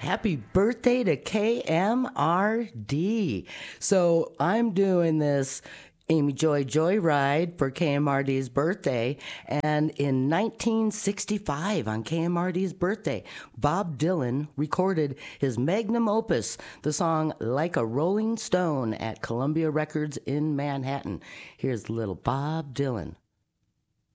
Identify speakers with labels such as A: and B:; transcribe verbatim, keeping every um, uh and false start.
A: Happy birthday to K M R D. So I'm doing this Amy Joy Joyride for K M R D's birthday. And in nineteen sixty-five, on K M R D's birthday, Bob Dylan recorded his magnum opus, the song Like a Rolling Stone, at Columbia Records in Manhattan. Here's little Bob Dylan.